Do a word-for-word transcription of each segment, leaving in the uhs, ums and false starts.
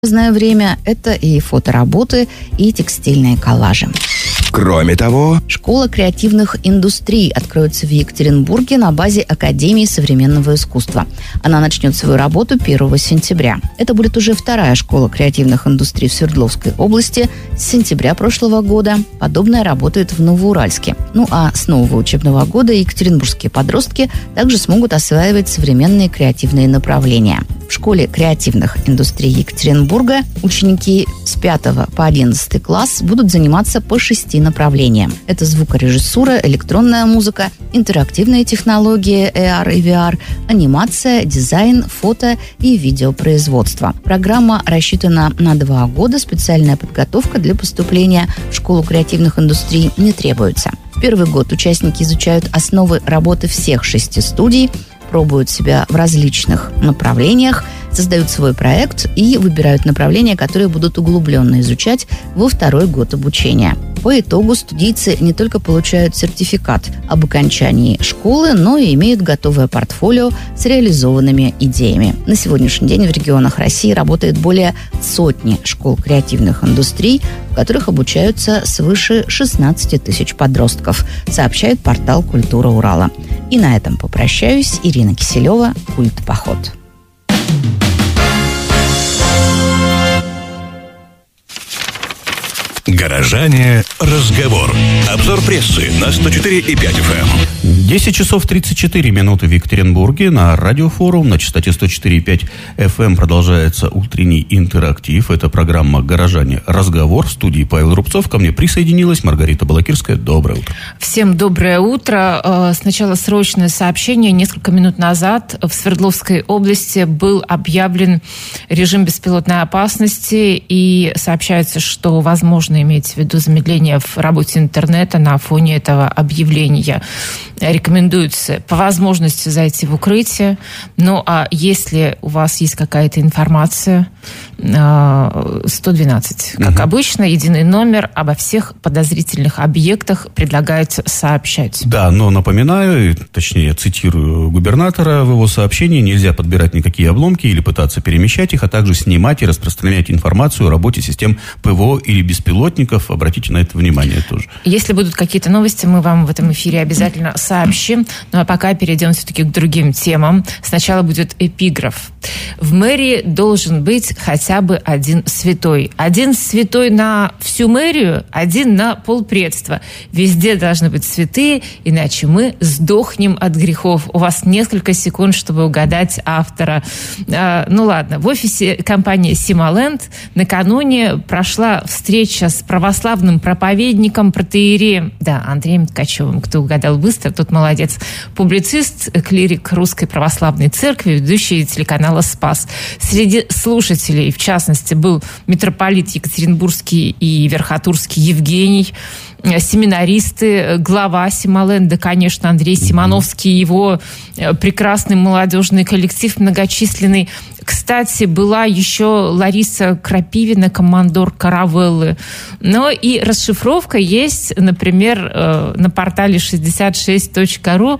Разное время – это и фотоработы, и текстильные коллажи. Кроме того, школа креативных индустрий откроется в Екатеринбурге на базе Академии современного искусства. Она начнет свою работу первого сентября. Это будет уже вторая школа креативных индустрий в Свердловской области. С сентября прошлого года подобное работает в Новоуральске. Ну а с нового учебного года екатеринбургские подростки также смогут осваивать современные креативные направления. В школе креативных индустрий Екатеринбурга ученики с пятого по одиннадцатый класс будут заниматься по шести направлениям. Это звукорежиссура, электронная музыка, интерактивные технологии эй ар и ви ар, анимация, дизайн, фото и видеопроизводство. Программа рассчитана на два года. Специальная подготовка для поступления в школу креативных индустрий не требуется. В первый год участники изучают основы работы всех шести студий, пробуют себя в различных направлениях, создают свой проект и выбирают направления, которые будут углубленно изучать во второй год обучения. По итогу студийцы не только получают сертификат об окончании школы, но и имеют готовое портфолио с реализованными идеями. На сегодняшний день в регионах России работает более сотни школ креативных индустрий, в которых обучаются свыше шестнадцати тысяч подростков, сообщает портал «Культура Урала». И на этом попрощаюсь. Ирина Киселева, «Культ-поход». Горожане. Разговор. Обзор прессы на сто четыре и пять эф эм. десять часов тридцать четыре минуты в Екатеринбурге. На радиофорум на частоте сто четыре и пять эф эм продолжается утренний интерактив. Это программа «Горожане. Разговор». В студии Павел Рубцов. Ко мне присоединилась Маргарита Балакирская. Доброе утро. Всем доброе утро. Сначала срочное сообщение. Несколько минут назад в Свердловской области был объявлен режим беспилотной опасности. И сообщается, что возможно имеется в виду замедление в работе интернета на фоне этого объявления. Рекомендуется по возможности зайти в укрытие. Ну, а если у вас есть какая-то информация, сто двенадцать, как угу. обычно, единый номер, обо всех подозрительных объектах предлагается сообщать. Да, но напоминаю, точнее, цитирую губернатора в его сообщении: нельзя подбирать никакие обломки или пытаться перемещать их, а также снимать и распространять информацию о работе систем ПВО или беспилотников. Обратите на это внимание тоже. Если будут какие-то новости, мы вам в этом эфире обязательно сообщим. Ну а пока перейдем все-таки к другим темам. Сначала будет эпиграф. В мэрии должен быть хотя бы один святой. Один святой на всю мэрию, один на полпредства. Везде должны быть святые, иначе мы сдохнем от грехов. У вас несколько секунд, чтобы угадать автора. А, ну ладно. В офисе компании «Сималенд» накануне прошла встреча с православным проповедником, протоиереем, да, Андреем Ткачевым. Кто угадал быстро, тот молодец. Публицист, клирик Русской Православной Церкви, ведущий телеканала «Спас». Среди слушателей, в частности, был митрополит Екатеринбургский и Верхотурский Евгений, семинаристы, глава Сималенда, конечно, Андрей Симоновский, его прекрасный молодежный коллектив многочисленный. Кстати, была еще Лариса Крапивина, командор каравеллы. Но и расшифровка есть, например, на портале шестьдесят шесть точка ру.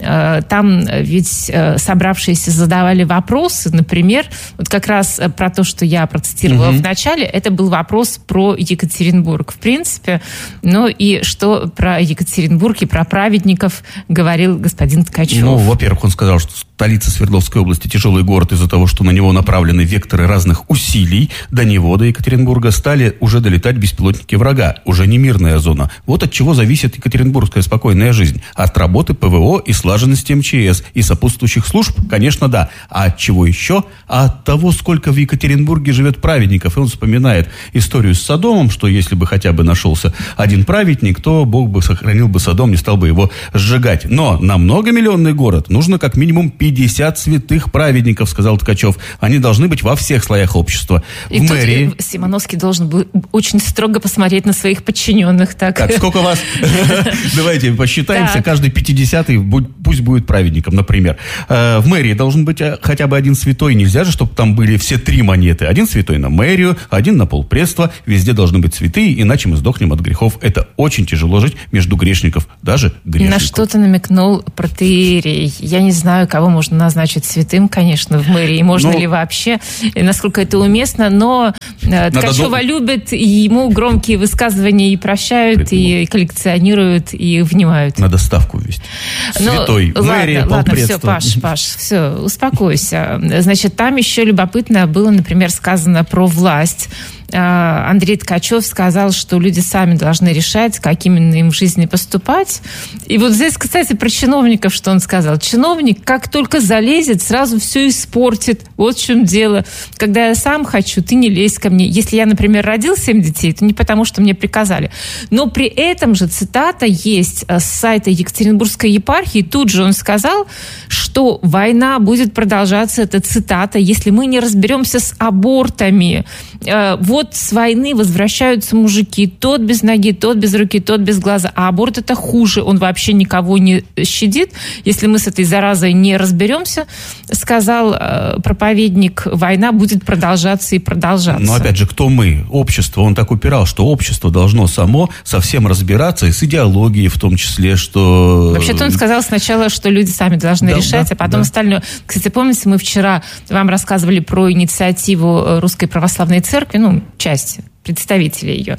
Там ведь собравшиеся задавали вопросы. Например, вот как раз про то, что я процитировала угу. в начале, это был вопрос про Екатеринбург. В принципе, ну и что про Екатеринбург и про праведников говорил господин Ткачев. Ну, во-первых, он сказал, что столица Свердловской области тяжелый город из-за того, что на него направлены векторы разных усилий. До него, до Екатеринбурга, стали уже долетать беспилотники врага. Уже не мирная зона. Вот от чего зависит екатеринбургская спокойная жизнь. От работы ПВО и слаженности эм че эс и сопутствующих служб, конечно, да. А от чего еще? А от того, сколько в Екатеринбурге живет праведников. И он вспоминает историю с Содомом, что если бы хотя бы нашелся один праведник, то Бог бы сохранил бы Содом, не стал бы его сжигать. Но на многомиллионный город нужно как минимум пятьдесят святых праведников, сказал Ткачев. Они должны быть во всех слоях общества. И в тут мэрии... Симоновский должен был очень строго посмотреть на своих подчиненных. Так, так сколько вас? Давайте посчитаемся. Каждый пятидесятый пусть будет праведником, например. В мэрии должен быть хотя бы один святой. Нельзя же, чтобы там были все три монеты. Один святой на мэрию, один на полпредства. Везде должны быть святые, иначе мы сдохнем от грехов. Это очень тяжело жить между грешников, даже грешников. На что-то намекнул протоиерей. Я не знаю, кого может можно назначить святым, конечно, в мэрии, можно ну, ли вообще, и насколько это уместно, но Ткачева дол... любят, и ему громкие высказывания и прощают, и, и коллекционируют, и внимают. Надо ставку ввести. Святой, ну, мэрия, ладно, ладно, все, Паш, Паш, все, успокойся. Значит, там еще любопытно было, например, сказано про власть. Андрей Ткачев сказал, что люди сами должны решать, как именно им в жизни поступать. И вот здесь, кстати, про чиновников, что он сказал. Чиновник, как только залезет, сразу все испортит. Вот в чем дело. Когда я сам хочу, ты не лезь ко мне. Если я, например, родил семь детей, то не потому, что мне приказали. Но при этом же цитата есть с сайта Екатеринбургской епархии. Тут же он сказал, что война будет продолжаться, это цитата, если мы не разберемся с абортами. Вот с войны возвращаются мужики. Тот без ноги, тот без руки, тот без глаза. А аборт это хуже. Он вообще никого не щадит. Если мы с этой заразой не разберемся, сказал э, проповедник, война будет продолжаться и продолжаться. Но опять же, кто мы? Общество. Он так упирал, что общество должно само совсем разбираться, и с идеологией в том числе, что... Вообще-то он сказал сначала, что люди сами должны да, решать, да, а потом да. остальное. Кстати, помните, мы вчера вам рассказывали про инициативу Русской Православной Церкви, ну, часть представителей ее,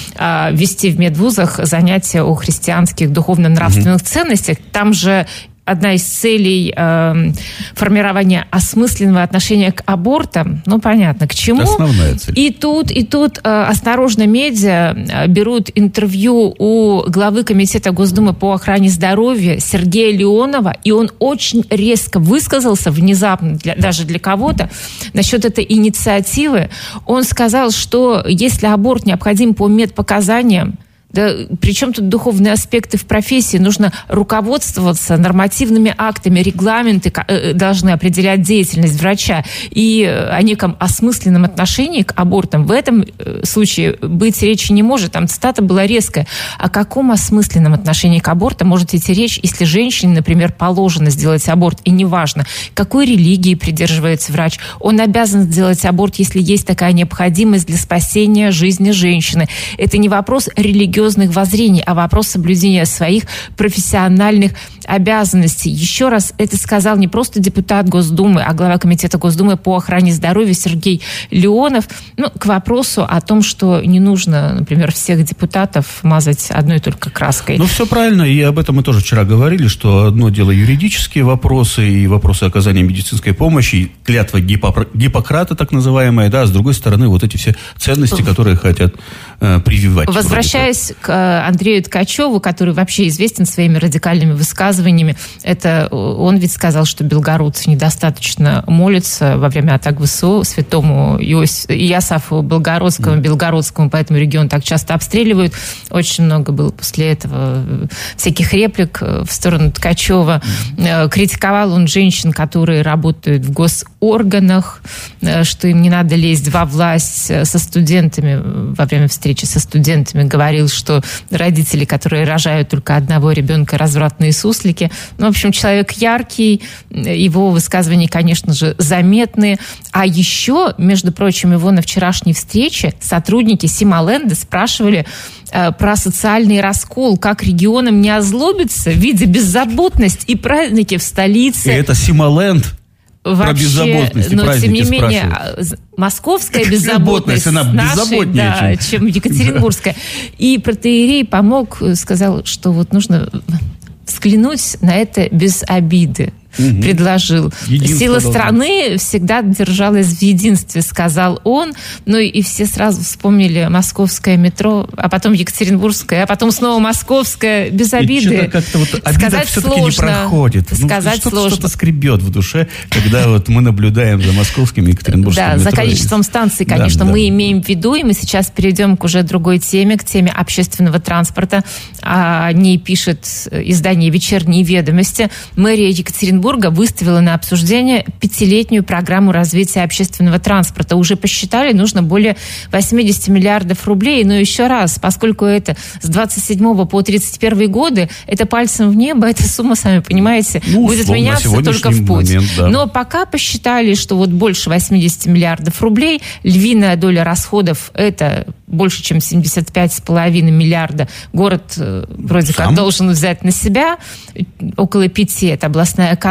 ввести в медвузах занятия о христианских духовно-нравственных mm-hmm. ценностях. Там же одна из целей э, формирования осмысленного отношения к абортам, ну, понятно, к чему. Основная цель. И тут, и тут э, осторожно медиа берут интервью у главы Комитета Госдумы по охране здоровья Сергея Леонова, и он очень резко высказался, внезапно, для, даже для кого-то, насчет этой инициативы. Он сказал, что если аборт необходим по медпоказаниям, да, причем тут духовные аспекты в профессии? Нужно руководствоваться нормативными актами, регламенты должны определять деятельность врача. И о неком осмысленном отношении к абортам в этом случае быть речи не может. Там цитата была резкая. О каком осмысленном отношении к абортам может идти речь, если женщине, например, положено сделать аборт, и неважно, какой религии придерживается врач, он обязан сделать аборт, если есть такая необходимость для спасения жизни женщины. Это не вопрос религиозного воззрений, а вопрос соблюдения своих профессиональных обязанностей. Еще раз, это сказал не просто депутат Госдумы, а глава Комитета Госдумы по охране здоровья Сергей Леонов. Ну, к вопросу о том, что не нужно, например, всех депутатов мазать одной только краской. Ну, все правильно, и об этом мы тоже вчера говорили, что одно дело юридические вопросы и вопросы оказания медицинской помощи, и клятва Гиппокра... Гиппократа, так называемая, да, а с другой стороны, вот эти все ценности, которые хотят э, прививать. Возвращаясь к Андрею Ткачеву, который вообще известен своими радикальными высказываниями. Это он ведь сказал, что белгородцы недостаточно молятся во время атак ВСУ святому Иос... Иосафу Белгородскому, mm. Белгородскому, поэтому регион так часто обстреливают. Очень много было после этого всяких реплик в сторону Ткачева. Mm. Критиковал он женщин, которые работают в госорганах, что им не надо лезть во власть. Со студентами, во время встречи со студентами говорил, что что родители, которые рожают только одного ребенка, развратные суслики. Ну, в общем, человек яркий, его высказывания, конечно же, заметны. А еще, между прочим, его на вчерашней встрече сотрудники Сималенда спрашивали э, про социальный раскол, как регионам не озлобиться, видя беззаботность и праздники в столице. И это Сималенд. Вообще, про беззаботность и но праздники тем не менее, спрашивают. Московская беззаботность она нашей, да, чем... чем Екатеринбургская. И протоиерей помог, сказал, что вот нужно взглянуть на это без обиды. Угу. Предложил. Единство Сила должно. Страны всегда держалась в единстве, сказал он. Ну и все сразу вспомнили московское метро, а потом Екатеринбургское, а потом снова московское, без обиды. Как-то вот обида сказать все-таки сложно. Не проходит. Сказать ну, что-то, сложно. Что-то скребет в душе, когда вот мы наблюдаем за московским и екатеринбургским да, метро. За количеством станций, конечно, да, мы да. имеем в виду, и мы сейчас перейдем к уже другой теме, к теме общественного транспорта. О ней пишет издание «Вечерние ведомости». Мэрия Екатеринбурга выставила на обсуждение пятилетнюю программу развития общественного транспорта. Уже посчитали, нужно более восемьдесят миллиардов рублей. Но еще раз, поскольку это с двадцать седьмого по тридцать первый годы, это пальцем в небо, эта сумма, сами понимаете, ну, будет меняться только в путь. Момент, да. Но пока посчитали, что вот больше восемьдесят миллиардов рублей, львиная доля расходов – это больше, чем семьдесят пять целых пять миллиарда. Город вроде Сам? как должен взять на себя. Около пяти – это областная казна.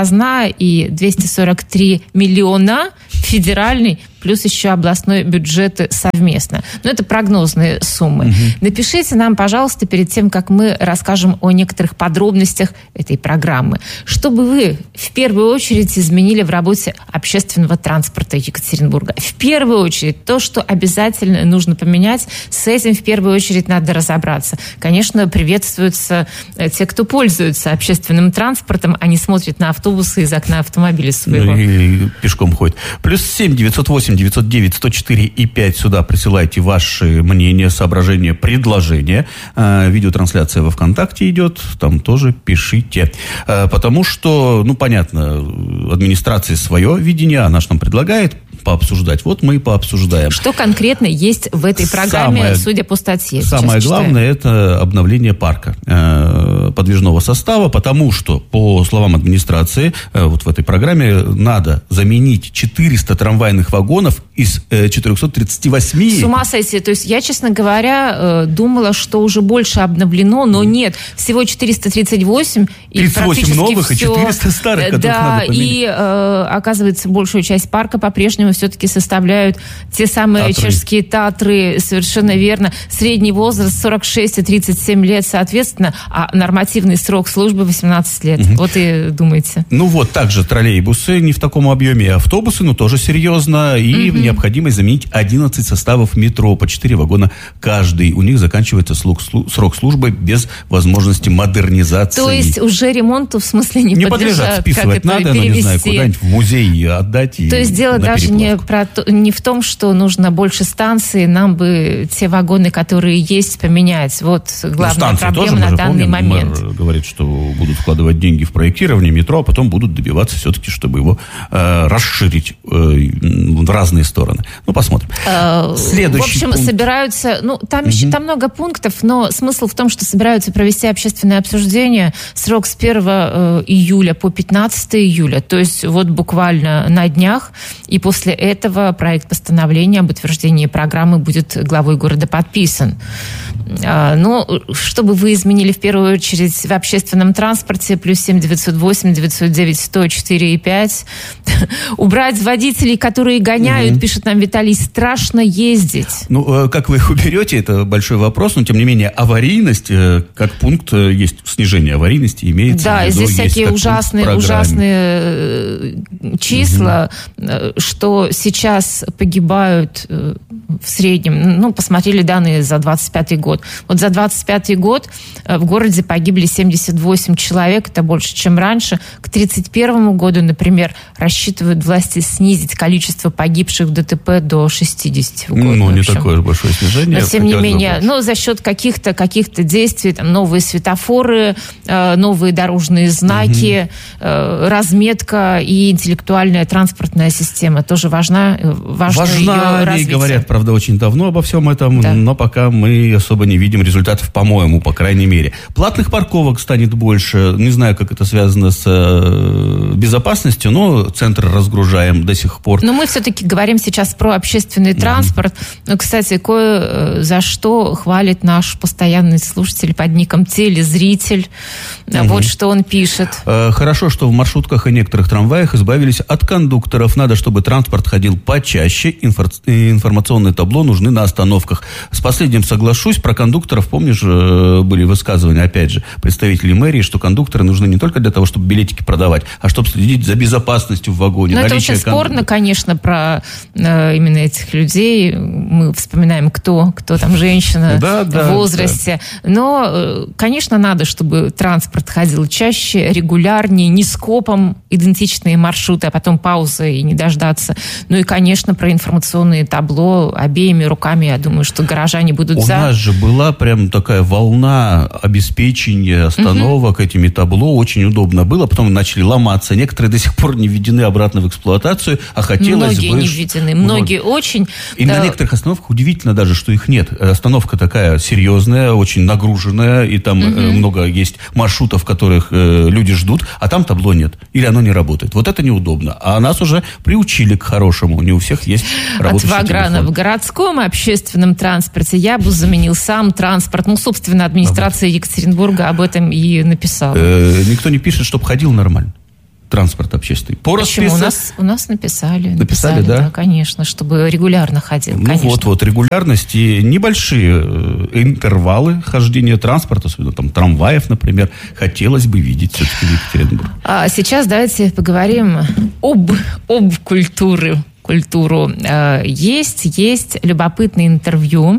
казна и двести сорок три миллиона федеральный, плюс еще областной бюджеты совместно. Но это прогнозные суммы. Угу. Напишите нам, пожалуйста, перед тем, как мы расскажем о некоторых подробностях этой программы, чтобы вы в первую очередь изменили в работе общественного транспорта Екатеринбурга. В первую очередь то, что обязательно нужно поменять, с этим в первую очередь надо разобраться. Конечно, приветствуются те, кто пользуется общественным транспортом, а не смотрят на автобусы из окна автомобиля своего. Ну, и пешком ходят. Плюс семь девятьсот восемь девятьсот девять сто четыре и пять. Сюда присылайте ваши мнения, соображения, предложения. Э, видеотрансляция во ВКонтакте идет. Там тоже пишите. Э, потому что, ну, понятно, администрация свое видение, она же нам предлагает пообсуждать. Вот мы и пообсуждаем. Что конкретно есть в этой программе, самое, судя по статье? Самое главное, это обновление парка э, подвижного состава, потому что, по словам администрации, э, вот в этой программе надо заменить четыреста трамвайных вагонов из э, четырехсот тридцати восьми. С ума сойти. То есть я, честно говоря, э, думала, что уже больше обновлено, но нет. Всего четыреста тридцать восемь. тридцать восемь новых все... и четыреста старых, которых да, надо поменять. И, э, оказывается, большую часть парка по-прежнему все-таки составляют те самые Татры. чешские Татры, совершенно верно. Средний возраст сорок шесть и тридцать семь лет, соответственно, а нормативный срок службы восемнадцать лет. Угу. Вот и думаете. Ну вот, также троллейбусы не в таком объеме, и автобусы, но тоже серьезно. И угу. необходимость заменить одиннадцать составов метро, по четыре вагона каждый. У них заканчивается срок службы без возможности модернизации. То есть уже ремонту в смысле не, не подлежат? подлежат, списывать надо, но не знаю, куда-нибудь в музей отдать. То есть дело даже не, про то, не в том, что нужно больше станций, нам бы те вагоны, которые есть, поменять. Вот главная ну, проблема тоже, на данный помним, момент. Мэр говорит, что будут вкладывать деньги в проектирование метро, а потом будут добиваться все-таки, чтобы его э, расширить э, в разные стороны. Ну, посмотрим. Э, Следующий В общем, пункт. собираются... Ну, там, угу. еще, там много пунктов, но смысл в том, что собираются провести общественное обсуждение. Срок с первого э, июля по пятнадцатого июля. То есть вот буквально на днях. И после этого проект постановления об утверждении программы будет главой города подписан. Ну, чтобы вы изменили в первую очередь в общественном транспорте, плюс семь девятьсот восемь девятьсот девять сто четыре и пять. Убрать водителей, которые гоняют, mm-hmm. пишет нам Виталий, страшно ездить. Ну, как вы их уберете, это большой вопрос, но тем не менее аварийность, как пункт, есть снижение аварийности, имеется. Да, в виду, здесь всякие ужасные, ужасные числа, mm-hmm. что сейчас погибают в среднем, ну, посмотрели данные за двадцать пятый год. Вот за двадцать пятый год в городе погибли семьдесят восемь человек, это больше, чем раньше. К тридцать первому году, например, рассчитывают власти снизить количество погибших в ДТП до шестидесяти в год. Ну, не такое большое снижение. Но, тем не менее, ну, за счет каких-то, каких-то действий, там, новые светофоры, новые дорожные знаки, угу. разметка и интеллектуальная транспортная система тоже важна. Важно Важна, ее развитие. Говорят, правда, очень давно обо всем этом, да. но пока мы особо не видим результатов, по-моему, по крайней мере. Платных парковок станет больше. Не знаю, как это связано с э, безопасностью, но центр разгружаем до сих пор. Но мы все-таки говорим сейчас про общественный транспорт. Mm-hmm. Ну, кстати, кое за что хвалит наш постоянный слушатель под ником Телезритель. Mm-hmm. Вот что он пишет. Э, хорошо, что в маршрутках и некоторых трамваях избавились от кондукторов. Надо, чтобы транспорт ходил почаще. Инфор- информационные табло нужны на остановках. С последним соглашусь. Про кондукторов, помнишь, были высказывания, опять же, представителей мэрии, что кондукторы нужны не только для того, чтобы билетики продавать, а чтобы следить за безопасностью в вагоне. Но это очень кондуктора. Спорно, конечно, про э, именно этих людей. Мы вспоминаем, кто, кто там женщина да, да, в возрасте. Да. Но, э, конечно, надо, чтобы транспорт ходил чаще, регулярнее, не скопом идентичные маршруты, а потом пауза и не дождаться. Ну и, конечно, про информационные табло обеими руками, я думаю, что горожане будут У за. У нас же была прям такая волна обеспечения остановок угу. этими табло. Очень удобно было. Потом начали ломаться. Некоторые до сих пор не введены обратно в эксплуатацию. А хотелось многие бы... не введены. Многие очень. И да. на некоторых остановках удивительно даже, что их нет. Остановка такая серьезная, очень нагруженная. И там угу. много есть маршрутов, которых люди ждут. А там табло нет. Или оно не работает. Вот это неудобно. А нас уже приучили к хорошему. Не у всех есть работающий телефон. От Ваграна в городском общественном транспорте я бы заменил сам транспорт. Ну, собственно, администрация Екатеринбурга об этом и написала. Э, никто не пишет, чтобы ходил нормально. транспорт общественный. По Почему? расписанию... У нас, у нас написали. Написали, написали, да? Да, конечно, чтобы регулярно ходил. Ну конечно. вот, вот, регулярность и небольшие интервалы хождения транспорта, особенно там трамваев, например, хотелось бы видеть все-таки в Екатеринбурге. А сейчас давайте поговорим об, об культуре. культуру. Есть, есть любопытное интервью,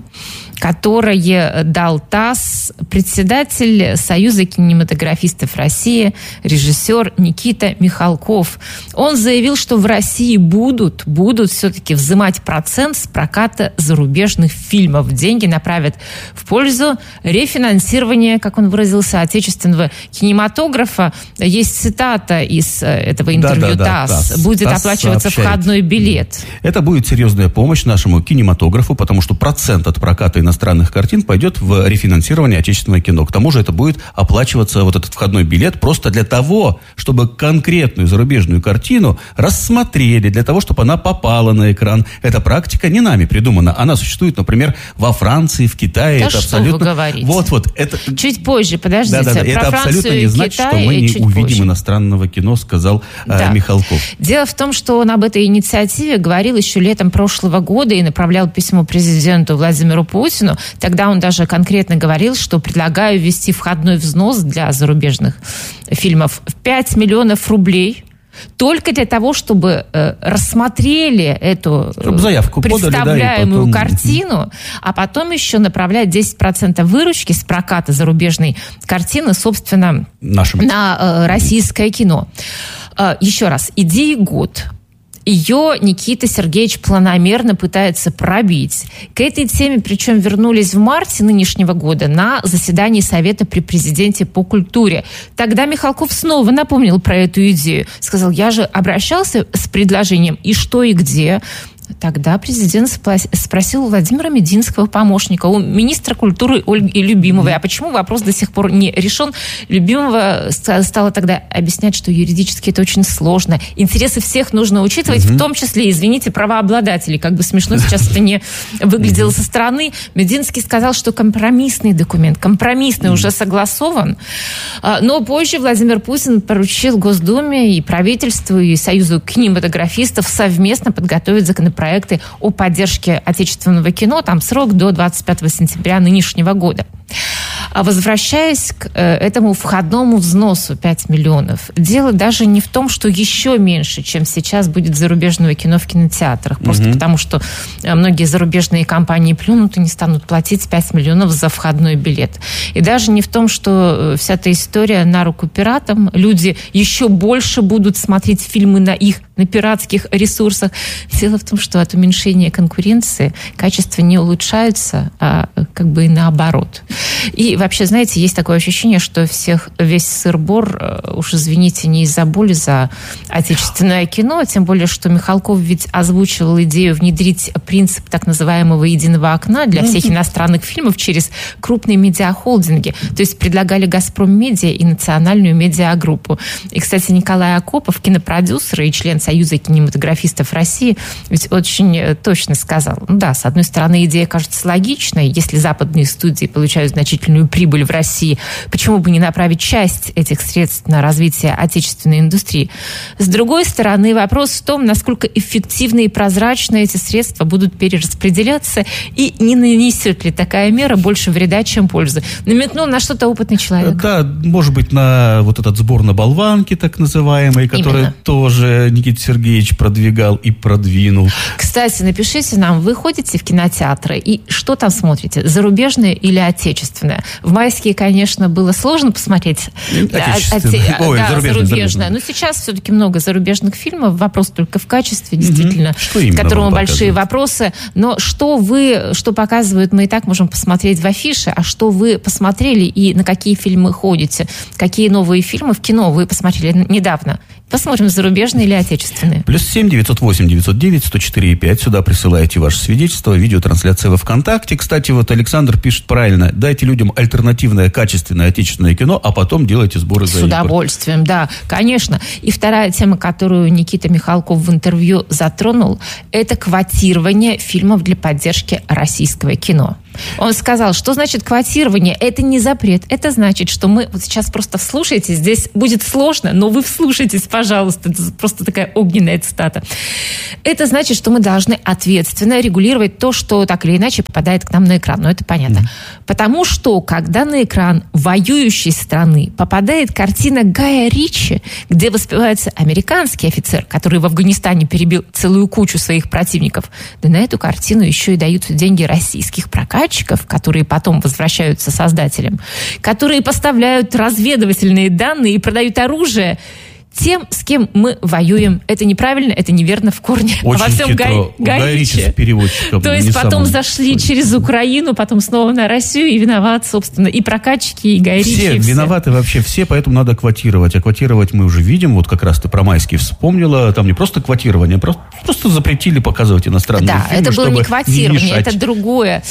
которое дал ТАСС председатель Союза кинематографистов России, режиссер Никита Михалков. Он заявил, что в России будут, будут все-таки взимать процент с проката зарубежных фильмов. Деньги направят в пользу рефинансирования, как он выразился, отечественного кинематографа. Есть цитата из этого интервью. Да, да, да, ТАСС. ТАСС. Будет ТАСС оплачиваться сообщает. входной билет. Это будет серьезная помощь нашему кинематографу, потому что процент от проката иностранных картин пойдет в рефинансирование отечественного кино. К тому же это будет оплачиваться, вот этот входной билет, просто для того, чтобы конкретную зарубежную картину рассмотрели, для того, чтобы она попала на экран. Эта практика не нами придумана. Она существует, например, во Франции, в Китае. Да это что абсолютно... вы говорите? Вот, вот. Это... Чуть позже, подождите. Да, да, да. Про Это Францию абсолютно не значит, Китай что мы не увидим позже. иностранного кино, сказал Да. э, Михалков. Дело в том, что он об этой инициативе говорил еще летом прошлого года и направлял письмо президенту Владимиру Путину. Тогда он даже конкретно говорил, что предлагаю ввести входной взнос для зарубежных фильмов в пять миллионов рублей. Только для того, чтобы э, рассмотрели эту э, заявку представляемую подали, да, и потом... картину, а потом еще направлять десять процентов выручки с проката зарубежной картины, собственно, Нашим. на э, российское кино. Э, еще раз, идеи год. Ее Никита Сергеевич планомерно пытается пробить. К этой теме, причем, вернулись в марте нынешнего года на заседании Совета при президенте по культуре. Тогда Михалков снова напомнил про эту идею. Сказал, я же обращался с предложением «и что, и где?». Тогда президент спросил у Владимира Мединского, помощника, у министра культуры Ольги Любимовой, а почему вопрос до сих пор не решен. Любимова стала тогда объяснять, что юридически это очень сложно. Интересы всех нужно учитывать, mm-hmm. в том числе, извините, правообладателей. Как бы смешно сейчас это не выглядело со стороны. Мединский сказал, что компромиссный документ, компромиссный, mm-hmm. уже согласован. Но позже Владимир Путин поручил Госдуме и правительству, и Союзу кинематографистов совместно подготовить законопроект проекты о поддержке отечественного кино. Там срок до двадцать пятого сентября нынешнего года. А возвращаясь к э, этому входному взносу пять миллионов, дело даже не в том, что еще меньше, чем сейчас будет зарубежного кино в кинотеатрах. Просто mm-hmm. потому, что многие зарубежные компании плюнут и не станут платить пять миллионов за входной билет. И даже не в том, что вся эта история на руку пиратам. Люди еще больше будут смотреть фильмы на их, на пиратских ресурсах. Дело в том, что от уменьшения конкуренции качество не улучшается, а как бы и наоборот. И вообще, знаете, есть такое ощущение, что всех, весь сыр-бор, уж извините, не из-за боли за отечественное кино, тем более, что Михалков ведь озвучивал идею внедрить принцип так называемого единого окна для всех иностранных фильмов через крупные медиахолдинги. То есть предлагали «Газпром Медиа» и национальную медиагруппу. И, кстати, Николай Акопов, кинопродюсер и член Союза кинематографистов России, ведь очень точно сказал, ну да, с одной стороны, идея кажется логичной, если западные студии получают значительную прибыль в России, почему бы не направить часть этих средств на развитие отечественной индустрии? С другой стороны, вопрос в том, насколько эффективно и прозрачно эти средства будут перераспределяться, и не нанесет ли такая мера больше вреда, чем пользы. Намекнул на что-то опытный человек. Да, может быть, на вот этот сбор на болванки, так называемый, который Именно. тоже Никита Сергеевич продвигал и продвинул. Кстати, напишите нам, вы ходите в кинотеатры, и что там смотрите? Зарубежное или отечественное? В майские, конечно, было сложно посмотреть. Отечественное. Ой, да, зарубежное, зарубежное. Но сейчас все-таки много зарубежных фильмов. Вопрос только в качестве, действительно, mm-hmm. к которому большие вопросы. Но что вы, что показывают, мы и так можем посмотреть в афише, а что вы посмотрели и на какие фильмы ходите? Какие новые фильмы в кино вы посмотрели недавно? Посмотрим, зарубежные или отечественные. Плюс семь девятьсот восемь девятьсот девять сто четыре и пять. Сюда присылаете ваше свидетельство, видеотрансляция во ВКонтакте. Кстати, вот Александр пишет правильно. Дайте людям альтернативное, качественное отечественное кино, а потом делайте сборы за С удовольствием, да, конечно. И вторая тема, которую Никита Михалков в интервью затронул, это квотирование фильмов для поддержки российского кино. Он сказал, что значит квотирование? Это не запрет. Это значит, что мы... Вот сейчас просто вслушайтесь. Здесь будет сложно, но вы вслушайтесь, пожалуйста. Это просто такая огненная цитата. Это значит, что мы должны ответственно регулировать то, что так или иначе попадает к нам на экран. Ну, это понятно. Mm-hmm. Потому что, когда на экран воюющей страны попадает картина Гая Ричи, где воспевается американский офицер, который в Афганистане перебил целую кучу своих противников, да на эту картину еще и даются деньги российских прокатчиков, которые потом возвращаются создателям, которые поставляют разведывательные данные и продают оружие тем, с кем мы воюем. Это неправильно, это неверно в корне. Очень а во всем хитро. Гай, Гай Ричи. с переводчиком. То есть потом зашли через Украину, потом снова на Россию, и виноват, собственно, и прокатчики, и Гай Ричи. Все виноваты вообще все, поэтому надо квотировать. А квотировать мы уже видим, вот как раз ты про майские вспомнила, там не просто квотирование, просто, просто запретили показывать иностранные да, фильмы, это было чтобы не квотирование, не это другое.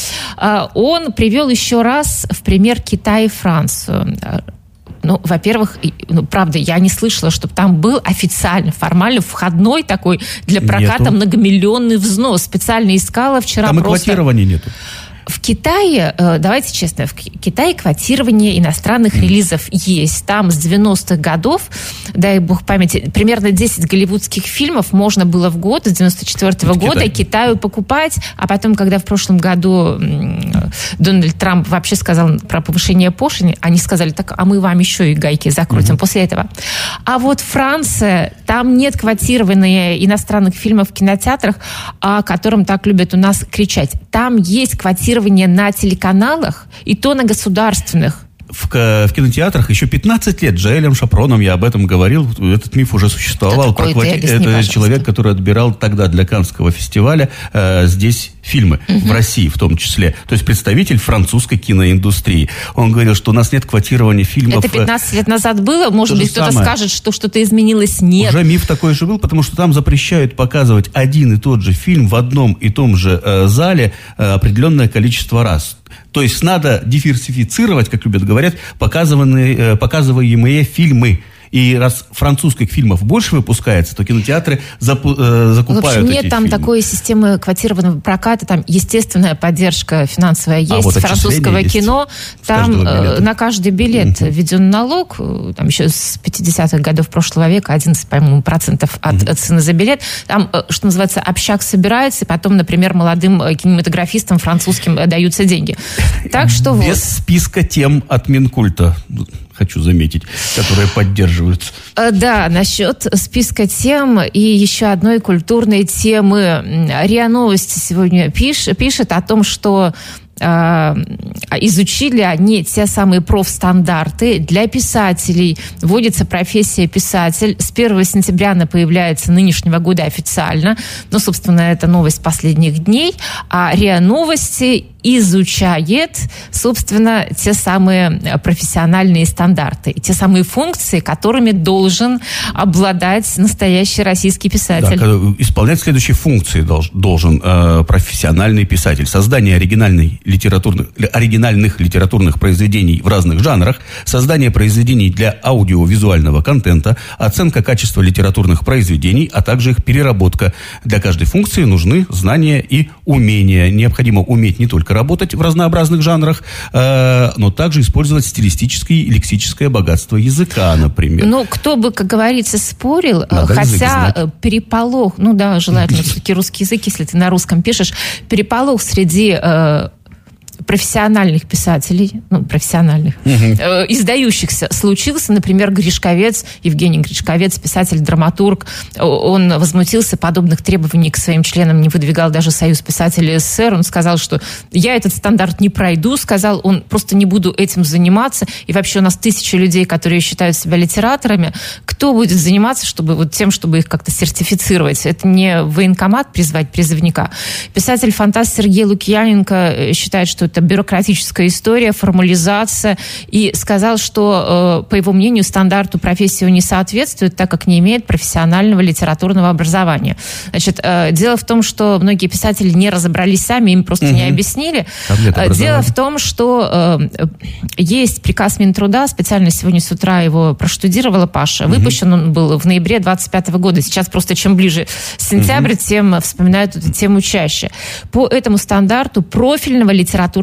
Он привел еще раз в пример Китай и Францию. Ну, во-первых, ну, правда, я не слышала, чтобы там был официально, формально входной такой для проката нету. Многомиллионный взнос. Специально искала вчера там просто... Там и квотирования нету. В Китае, давайте честно, в Китае квотирование иностранных mm. релизов есть. Там с девяностых годов, дай бог памяти, примерно десять голливудских фильмов можно было в год, с девяносто четвёртого года Китай. Китаю покупать, а потом, когда в прошлом году Дональд Трамп вообще сказал про повышение пошлины, они сказали, так, а мы вам еще и гайки закрутим mm-hmm. после этого. А вот Франция, там нет квотирования иностранных фильмов в кинотеатрах, о котором так любят у нас кричать. Там есть квотирование на телеканалах, и то на государственных. В, в кинотеатрах еще пятнадцать лет Джоэлем Шапроном я об этом говорил. Этот миф уже существовал. Про квоти... объясни, Это пожалуйста. Человек, который отбирал тогда для Каннского фестиваля э, здесь фильмы, угу. в России в том числе. То есть представитель французской киноиндустрии. Он говорил, что у нас нет квотирования фильмов. Это пятнадцать лет назад было? Может быть, кто-то самое. скажет, что что-то изменилось? Нет. Уже миф такой же был, потому что там запрещают показывать один и тот же фильм в одном и том же э, зале э, определенное количество раз. То есть надо диверсифицировать, как любят говорить, показываемые, показываемые фильмы. И раз французских фильмов больше выпускается, то кинотеатры запу- э, закупают эти фильмы. В общем, нет там такой системы квотированного проката, там естественная поддержка финансовая есть, а вот французского есть. Кино. Там э, на каждый билет uh-huh. введен налог, там еще с пятидесятых годов прошлого века одиннадцать, по-моему, процентов от, uh-huh. от цены за билет. Там, что называется, общак собирается, и потом, например, молодым кинематографистам французским даются деньги. Так что Без вот. списка тем от Минкульта, хочу заметить, которые поддерживаются. Да, насчет списка тем и еще одной культурной темы. РИА Новости сегодня пиш, пишет о том, что э, изучили они те самые профстандарты. Для писателей вводится профессия писатель. С первого сентября она появляется нынешнего года официально. Ну, собственно, это новость последних дней. А РИА Новости изучает, собственно, те самые профессиональные стандарты, и те самые функции, которыми должен обладать настоящий российский писатель. Да, исполнять следующие функции долж, должен э, профессиональный писатель. Создание оригинальной литературных, оригинальных литературных произведений в разных жанрах, создание произведений для аудиовизуального контента, оценка качества литературных произведений, а также их переработка. Для каждой функции нужны знания и умения. Необходимо уметь не только работать в разнообразных жанрах, э, но также использовать стилистическое и лексическое богатство языка, например. Ну, кто бы, как говорится, спорил, надо хотя переполох, ну да, желательно все-таки русский язык, если ты на русском пишешь, переполох среди э, профессиональных писателей, ну, профессиональных, угу. э, издающихся, случился, например, Гришковец, Евгений Гришковец, писатель-драматург, он возмутился, подобных требований к своим членам не выдвигал даже Союз писателей СССР, он сказал, что я этот стандарт не пройду, сказал, он просто не буду этим заниматься, и вообще у нас тысячи людей, которые считают себя литераторами, кто будет заниматься, чтобы вот тем, чтобы их как-то сертифицировать? Это не военкомат призвать призывника. Писатель-фантаст Сергей Лукьяненко считает, что это бюрократическая история, формализация, и сказал, что, по его мнению, стандарту профессии он не соответствует, так как не имеет профессионального литературного образования. Значит, дело в том, что многие писатели не разобрались сами, им просто угу. не объяснили. Дело в том, что есть приказ Минтруда, специально сегодня с утра его проштудировала Паша, угу. выпущен он был в ноябре двадцать пятого года. Сейчас просто чем ближе сентябрь, угу. тем вспоминают эту тему чаще. По этому стандарту профильного литературного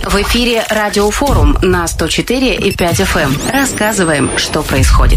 В эфире Радиофорум на сто четыре и пять эф эм. Рассказываем, что происходит.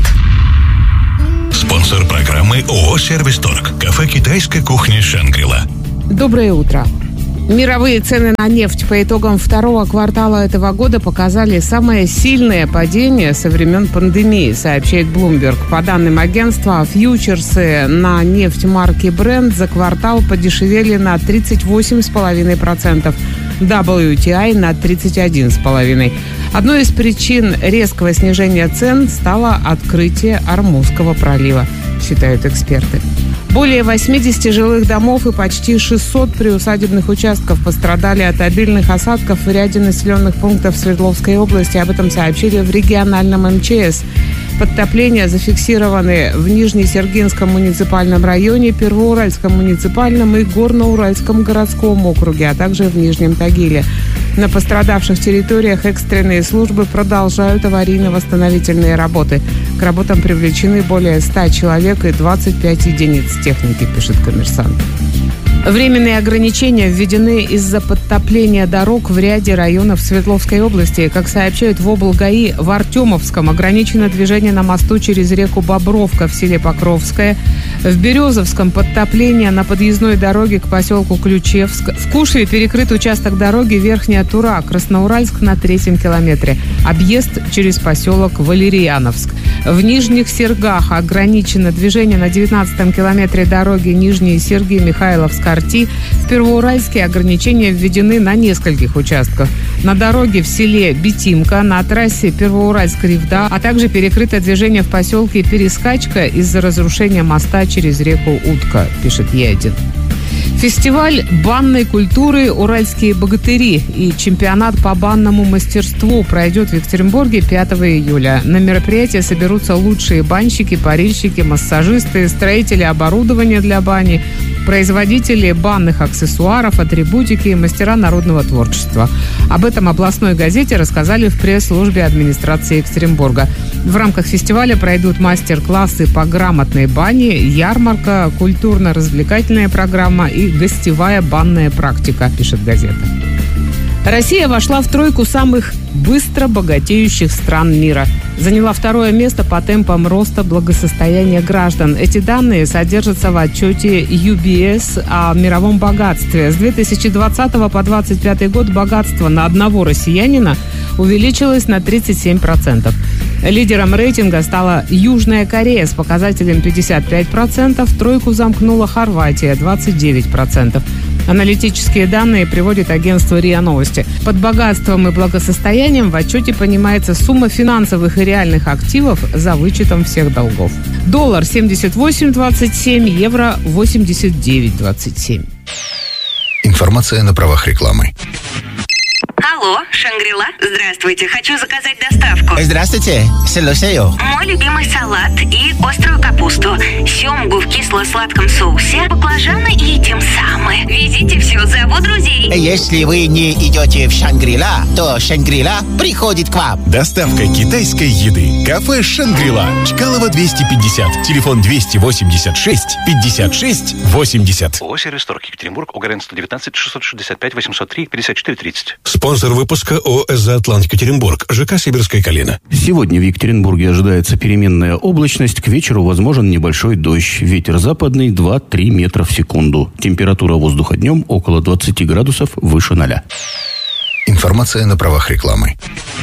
Спонсор программы ООО «Сервисторг». Кафе китайской кухни «Шангри-Ла». Доброе утро. Мировые цены на нефть по итогам второго квартала этого года показали самое сильное падение со времен пандемии, сообщает Bloomberg. По данным агентства, фьючерсы на нефть марки Brent за квартал подешевели на тридцать восемь целых пять десятых процента, дабл ю ти ай на тридцать один целых пять десятых процента. Одной из причин резкого снижения цен стало открытие Ормузского пролива, считают эксперты. Более восемьдесят жилых домов и почти шестьсот приусадебных участков пострадали от обильных осадков в ряде населенных пунктов Свердловской области. Об этом сообщили в региональном эм че эс. Подтопления зафиксированы в Нижнесергинском муниципальном районе, Первоуральском муниципальном и Горноуральском городском округе, а также в Нижнем Тагиле. На пострадавших территориях экстренные службы продолжают аварийно-восстановительные работы. К работам привлечены более ста человек и двадцать пять единиц техники, пишет «Коммерсант». Временные ограничения введены из-за подтопления дорог в ряде районов Свердловской области. Как сообщают в облгаи, в Артемовском ограничено движение на мосту через реку Бобровка в селе Покровское. В Березовском подтопление на подъездной дороге к поселку Ключевск. В Кушве перекрыт участок дороги Верхняя Тура, Красноуральск на третьем километре. Объезд через поселок Валерьяновск. В Нижних Сергах ограничено движение на девятнадцатом километре дороги Нижние Серги, Михайловск, Арти. В Первоуральске ограничения введены на нескольких участках. На дороге в селе Битимка, на трассе Первоуральск-Ревда, а также перекрыто движение в поселке Перескачка из-за разрушения моста через реку Утка, пишет Е один. Фестиваль банной культуры «Уральские богатыри» и чемпионат по банному мастерству пройдет в Екатеринбурге пятого июля. На мероприятие соберутся лучшие банщики, парильщики, массажисты, строители оборудования для бани, производители банных аксессуаров, атрибутики и мастера народного творчества. Об этом областной газете рассказали в пресс-службе администрации Екатеринбурга. В рамках фестиваля пройдут мастер-классы по грамотной бане, ярмарка, культурно-развлекательная программа и гостевая банная практика, пишет газета. Россия вошла в тройку самых быстро богатеющих стран мира. Заняла второе место по темпам роста благосостояния граждан. Эти данные содержатся в отчете ю би эс о мировом богатстве. С две тысячи двадцатого по две тысячи двадцать пятый год богатство на одного россиянина увеличилось на тридцать семь процентов. Лидером рейтинга стала Южная Корея с показателем пятьдесят пять процентов. Тройку замкнула Хорватия – двадцать девять процентов. Аналитические данные приводит агентство РИА Новости. Под богатством и благосостоянием в отчете понимается сумма финансовых и реальных активов за вычетом всех долгов. Доллар семьдесят восемь двадцать семь, евро восемьдесят девять двадцать семь. Информация на правах рекламы. Алло, Шангри-Ла, здравствуйте, хочу заказать доставку. Здравствуйте, слушаю. Мой любимый салат и острую капусту, семгу в кисло-сладком соусе, баклажаны и тем самым. Везите все, зову друзей. Если вы не идете в Шангри-Ла, то Шангри-Ла приходит к вам. Доставка китайской еды. Кафе «Шангри-Ла». Чкалова двести пятьдесят. Телефон двести восемьдесят шесть пятьдесят шесть восемьдесят. ООО «Сервисторг» Екатеринбург, ОГРН сто девятнадцать шестьсот шестьдесят пять восемьсот три пятьдесят четыре тридцать. Спонсор выпуска ООО «Эзоатлант Екатеринбург», ЖК «Сибирская калина». Сегодня в Екатеринбурге ожидается переменная облачность. К вечеру возможен небольшой дождь. Ветер западный два-три метра в секунду. Температура воздуха днем около двадцать градусов выше ноля. Информация на правах рекламы.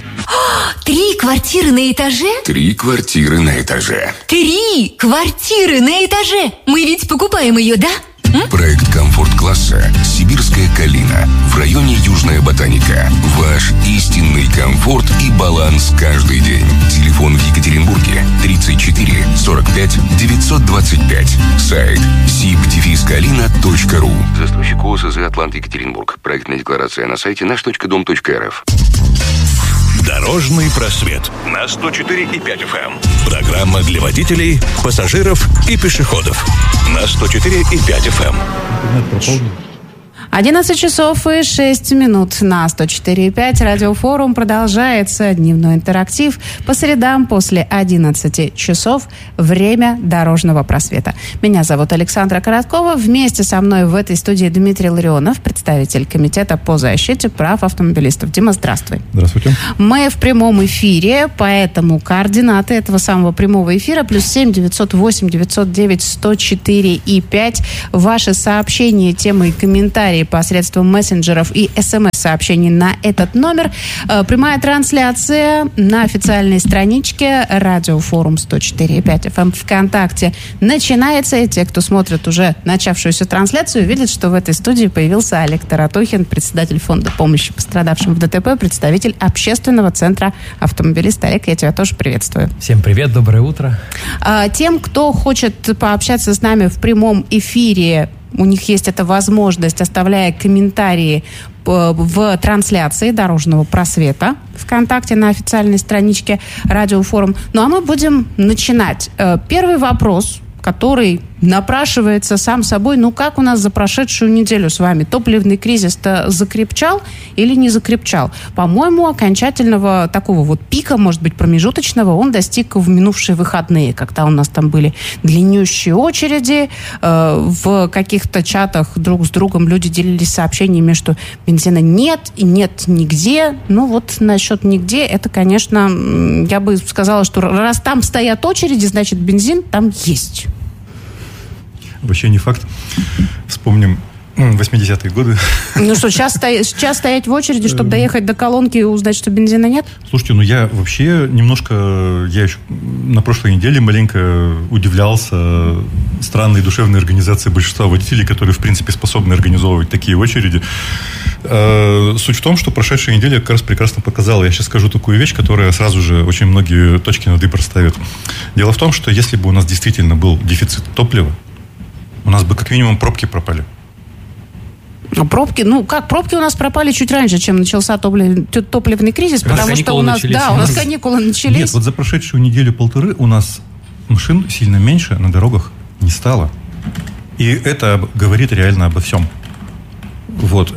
Три квартиры на этаже? Три квартиры на этаже. Три квартиры на этаже! Мы ведь покупаем ее, да? М? Проект комфорт-класса «Сибирская калина» в районе Южная Ботаника. Ваш истинный комфорт и баланс каждый день. Телефон в Екатеринбурге тридцать четыре сорок пять девятьсот двадцать пять. Сайт сиб дефис калина точка ру. Застройщик ООО «Эзоатлант Екатеринбург». Проектная декларация на сайте наш точка дом точка эр эф. Дорожный просвет на сто четыре и пять эф эм. Программа для водителей, пассажиров и пешеходов на сто четыре и пять эф эм. одиннадцать часов и шесть минут на сто четыре и пять. Радиофорум продолжается. Дневной интерактив по средам после одиннадцати часов. Время дорожного просвета. Меня зовут Александра Короткова. Вместе со мной в этой студии Дмитрий Ларионов, представитель Комитета по защите прав автомобилистов. Дима, здравствуй. Здравствуйте. Мы в прямом эфире, поэтому координаты этого самого прямого эфира плюс семь девятьсот восемь девятьсот девять сто четыре и пять. Ваши сообщения, темы и комментарии посредством мессенджеров и смс-сообщений на этот номер. Прямая трансляция на официальной страничке Радиофорум сто четыре и пять эф эм ВКонтакте начинается. И те, кто смотрит уже начавшуюся трансляцию, видят, что в этой студии появился Олег Таратухин, председатель фонда помощи пострадавшим в ДТП, представитель общественного центра автомобилиста. Олег, я тебя тоже приветствую. Всем привет, доброе утро. Тем, кто хочет пообщаться с нами в прямом эфире, у них есть эта возможность, оставляя комментарии в трансляции Дорожного просвета ВКонтакте на официальной страничке Радиофорум. Ну а мы будем начинать. Первый вопрос, который напрашивается сам собой. Ну, как у нас за прошедшую неделю с вами? Топливный кризис-то закрепчал или не закрепчал? По-моему, окончательного такого вот пика, может быть, промежуточного, он достиг в минувшие выходные, когда у нас там были длиннющие очереди, э, в каких-то чатах друг с другом люди делились сообщениями, что бензина нет и нет нигде. Ну, вот насчет нигде, это, конечно, я бы сказала, что раз там стоят очереди, значит, бензин там есть. Вообще не факт. Вспомним восьмидесятые годы. Ну что, сейчас, стоять, сейчас стоять в очереди, чтобы доехать до колонки и узнать, что бензина нет? Слушайте, ну я вообще немножко, я еще на прошлой неделе маленько удивлялся странной душевной организации большинства водителей, которые, в принципе, способны организовывать такие очереди. Суть в том, что прошедшая неделя как раз прекрасно показала. Я сейчас скажу такую вещь, которая сразу же очень многие точки над «и» проставит. Дело в том, что если бы у нас действительно был дефицит топлива, у нас бы как минимум пробки пропали. А пробки, ну как, пробки у нас пропали чуть раньше, чем начался топлив, топливный кризис, потому каникулы что у нас, начались. да, у нас каникулы начались. Нет, вот за прошедшую неделю-полторы у нас машин сильно меньше на дорогах не стало. И это говорит реально обо всем. Вот.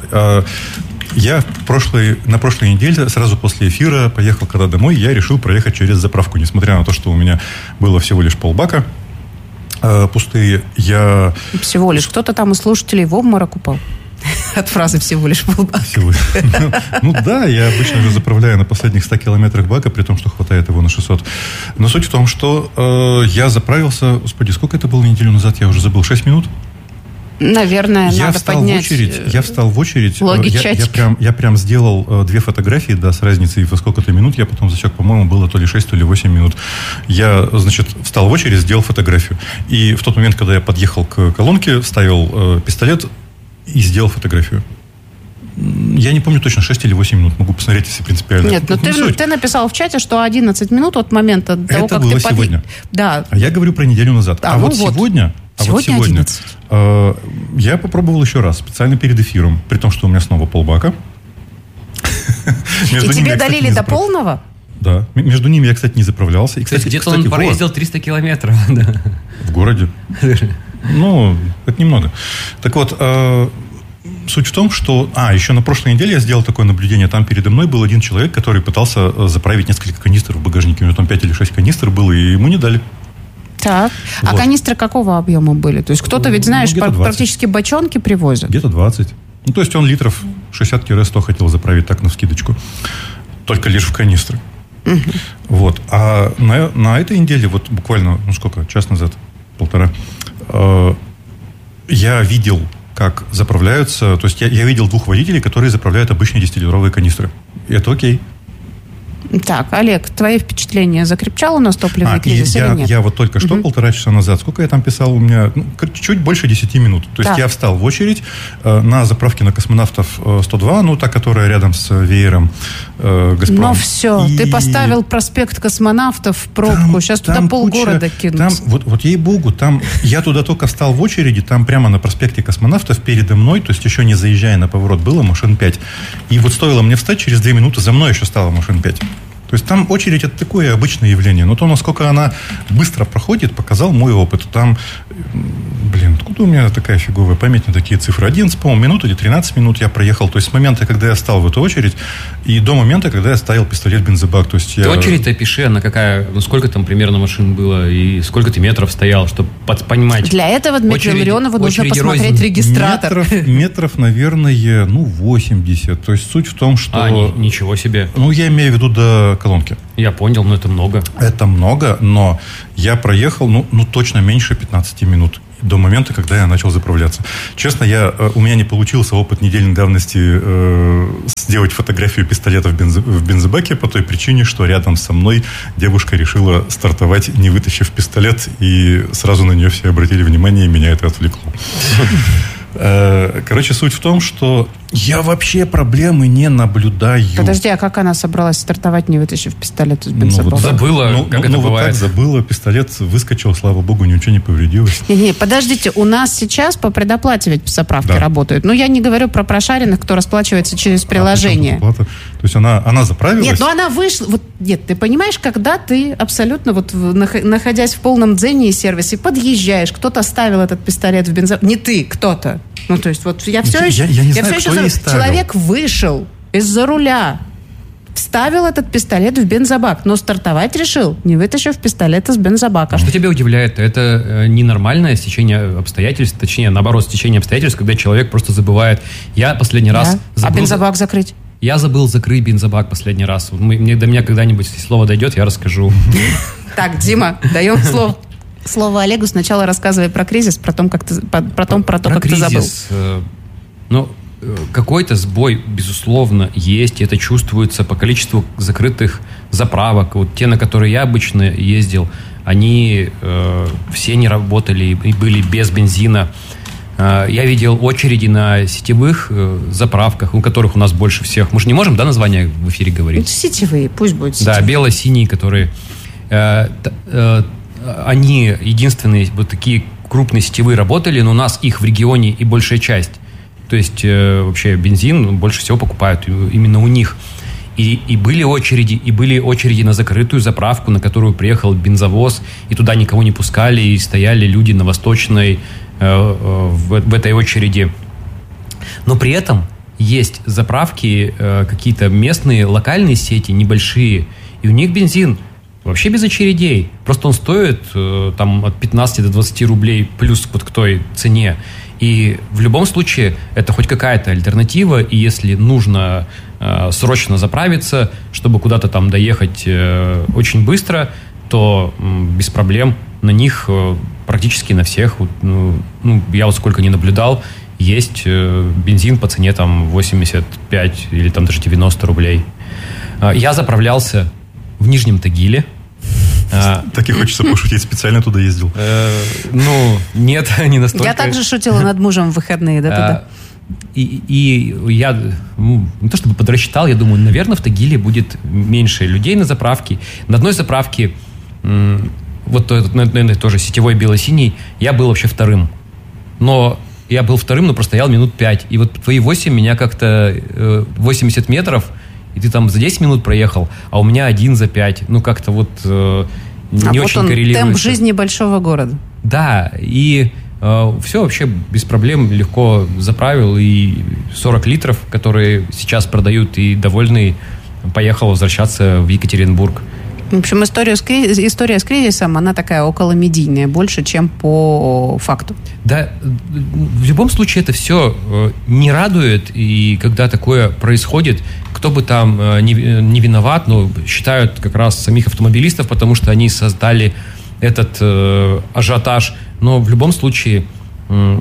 Я в прошлой, на прошлой неделе, сразу после эфира, поехал когда домой, я решил проехать через заправку. Несмотря на то, что у меня было всего лишь полбака пустые, я... Всего лишь. Кто-то там из слушателей в обморок упал. От фразы «всего лишь полбака». Всего. Ну да, я обычно же заправляю на последних ста километрах бака, при том, что хватает его на шестьсот. Но суть в том, что э, я заправился... Господи, сколько это было неделю назад? Я уже забыл. шесть минут? Наверное, я надо встал поднять... В очередь, я встал в очередь. Я, я, прям, я прям сделал э, две фотографии, да, с разницей во сколько-то минут. Я потом засек, по-моему, было то ли шесть, то ли восемь минут. Я, значит, встал в очередь, сделал фотографию. И в тот момент, когда я подъехал к колонке, вставил э, пистолет и сделал фотографию. Я не помню точно, шесть или восемь минут. Могу посмотреть, если принципиально. Нет, но ты, ты написал в чате, что одиннадцать минут от момента того, это как было ты... сегодня. Под... Да. А я говорю про неделю назад. А, а ну вот, вот сегодня... А сегодня вот сегодня э, я попробовал еще раз, специально перед эфиром, при том, что у меня снова полбака. И тебе долили до полного? Да. Между ними я, кстати, не заправлялся. И, кстати, где-то он проездил триста километров. В городе. Ну, это немного. Так вот, суть в том, что... А, еще на прошлой неделе я сделал такое наблюдение. Там передо мной был один человек, который пытался заправить несколько канистр в багажнике. У него там пять или шесть канистр было, и ему не дали. Так. Вот. А канистры какого объема были? То есть кто-то ведь, знаешь, ну, практически бочонки привозят. Где-то двадцать. Ну, то есть он литров шестьдесят-сто хотел заправить так навскидочку. Только лишь в канистры. Угу. Вот. А на, на этой неделе, вот буквально, ну сколько, час назад, полтора, э, я видел, как заправляются... То есть я, я видел двух водителей, которые заправляют обычные десятилитровые канистры. И это окей. Так, Олег, твои впечатления? Закрепчал у нас топливный а, кризис я, или нет? Я вот только что, угу. полтора часа назад, сколько я там писал? У меня ну, чуть больше десяти минут. То есть так. Я встал в очередь э, на заправке на Космонавтов э, сто два, ну, та, которая рядом с веером э, Газпром. Ну, все, и... ты поставил проспект Космонавтов в пробку. Там, Сейчас там туда полгорода куча, кинутся. Там, вот, вот ей-богу, там я туда только встал в очереди, там прямо на проспекте Космонавтов передо мной, то есть еще не заезжая на поворот, было машин пять. И вот стоило мне встать, через две минуты за мной еще стало машин пять. То есть там очередь — это такое обычное явление. Но то, насколько она быстро проходит, показал мой опыт. Там, блин, откуда у меня такая фиговая память на такие цифры? одиннадцать, по-моему, минут или тринадцать минут я проехал. То есть с момента, когда я стал в эту очередь, и до момента, когда я ставил пистолет в бензобак. То есть ты я... очередь опиши, она какая, ну сколько там примерно машин было, и сколько ты метров стоял, чтобы понимать. Для этого Дмитрию Ларионову нужно посмотреть рознь. Регистратор. Метров, метров, наверное, ну, восемьдесят. То есть суть в том, что... А, ни, ничего себе. Ну, я имею в виду до колонки. Я понял, но это много. Это много, но я проехал, ну, ну точно меньше пятнадцати минут. До момента, когда я начал заправляться. Честно, я, у меня не получился опыт недельной давности э, сделать фотографию пистолета в, бензо, в бензобаке по той причине, что рядом со мной девушка решила стартовать, не вытащив пистолет, и сразу на нее все обратили внимание, и меня это отвлекло. Короче, суть в том, что я вообще проблемы не наблюдаю. Подожди, а как она собралась стартовать, не вытащив пистолет из бензобака? Ну, вот забыла, ну, как ну, это ну, бывает. Вот так забыла, пистолет выскочил, слава богу, ничего не повредилось. Не-не, подождите, у нас сейчас по предоплате ведь заправки да. работают. Ну, я не говорю про прошаренных, кто расплачивается через приложение. А то есть она, она заправилась? Нет, ну она вышла... Вот, нет, ты понимаешь, когда ты абсолютно, вот находясь в полном дзене и сервисе, подъезжаешь, кто-то ставил этот пистолет в бензобак. Не ты, кто-то. Ну, то есть, вот я все я, еще... Я, я не я знаю, все кто еще человек вышел из-за руля, вставил этот пистолет в бензобак, но стартовать решил, не вытащив пистолет из бензобака. Что тебя удивляет? Это ненормальное стечение обстоятельств, точнее, наоборот, стечение обстоятельств, когда человек просто забывает. Я последний да. раз... Забыл... А бензобак закрыть? Я забыл закрыть бензобак последний раз. Мне, до меня когда-нибудь, если слово дойдет, я расскажу. Так, Дима, даем слово. Слово Олегу. Сначала рассказывай про кризис, про то, как ты, про, про том, про то, про как кризис, ты забыл. Э, ну, какой-то сбой, безусловно, есть. И это чувствуется по количеству закрытых заправок. Вот те, на которые я обычно ездил, они э, все не работали и были без бензина. Э, я видел очереди на сетевых э, заправках, у которых у нас больше всех. Мы же не можем, да, название в эфире говорить? Ну, сетевые, пусть будет сетевые. Да, бело-синие, которые... Э, э, Они единственные вот такие крупные сетевые работали, но у нас их в регионе и большая часть. То есть э, вообще бензин больше всего покупают именно у них. И, и были очереди, и были очереди на закрытую заправку, на которую приехал бензовоз, и туда никого не пускали, и стояли люди на Восточной э, э, в, в этой очереди. Но при этом есть заправки, э, какие-то местные, локальные сети, небольшие, и у них бензин вообще без очередей. Просто он стоит э, там от пятнадцати до двадцати рублей плюс вот к той цене. И в любом случае это хоть какая-то альтернатива. И если нужно э, срочно заправиться, чтобы куда-то там доехать э, очень быстро, то э, без проблем на них э, практически на всех, ну, ну, я вот сколько не наблюдал, есть э, бензин по цене там восемьдесят пять или там даже девяносто рублей. Э, я заправлялся в Нижнем Тагиле. А, так и хочется пошутить, специально туда ездил. Э, ну, нет, не настолько. Я также шутила над мужем в выходные, да-да-да. И, и я, ну, не то чтобы подрасчитал, я думаю, наверное, в Тагиле будет меньше людей на заправке. На одной заправке, вот, наверное, тоже сетевой бело-синий, я был вообще вторым. Но я был вторым, но простоял минут пять. И вот твои восемь меня как-то восемьдесят метров, и ты там за десять минут проехал, а у меня один за пять. Ну, как-то вот э, не а очень вот он коррелируется. Темп жизни большого города. Да, и э, все вообще без проблем легко заправил. И сорок литров, которые сейчас продают, и довольный, поехал возвращаться в Екатеринбург. В общем, история с, криз... история с кризисом, она такая околомедийная, больше, чем по факту. Да, в любом случае это все не радует, и когда такое происходит, кто бы там не, не виноват, но считают как раз самих автомобилистов, потому что они создали этот э, ажиотаж. Но в любом случае э,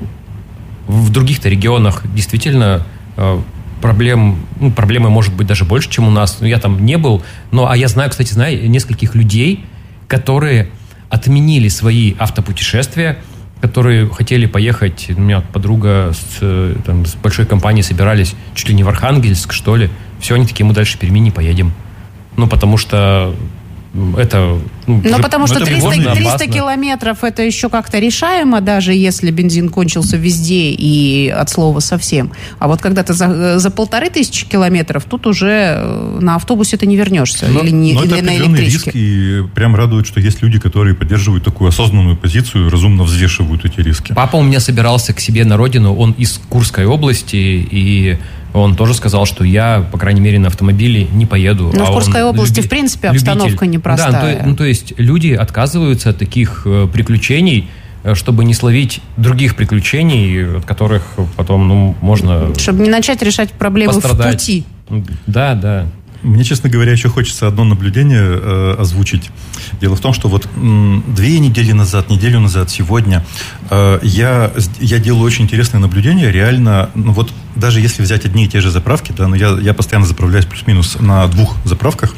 в других-то регионах действительно э, проблем, ну, проблемы может быть даже больше, чем у нас. Я там не был, но а я знаю, кстати, знаю нескольких людей, которые отменили свои автопутешествия, которые хотели поехать. У меня подруга с, там, с большой компанией собирались чуть ли не в Архангельск, что ли. Все, они такие, мы дальше Перми не поедем. Ну, потому что это... Ну, Но потому что это триста, можно, триста опасно. километров это еще как-то решаемо, даже если бензин кончился везде и от слова совсем. А вот когда ты за, за полторы тысячи километров, тут уже на автобусе ты не вернешься. Но, или не, но или это на определенный электричке. риск, и прям радует, что есть люди, которые поддерживают такую осознанную позицию, разумно взвешивают эти риски. Папа у меня собирался к себе на родину, он из Курской области, и он тоже сказал, что я, по крайней мере, на автомобиле не поеду. Но а в Курской он области, люби- в принципе, обстановка любитель. непростая. Да, ну, то, ну, то есть люди отказываются от таких э, приключений, э, чтобы не словить других приключений, от которых потом, ну, можно Чтобы не начать решать проблемы пострадать. в пути. Да, да. Мне, честно говоря, еще хочется одно наблюдение э, озвучить. Дело в том, что вот м, две недели назад, неделю назад, сегодня э, я, я делаю очень интересное наблюдение. Реально, ну вот даже если взять одни и те же заправки, да, но я, я постоянно заправляюсь плюс-минус на двух заправках,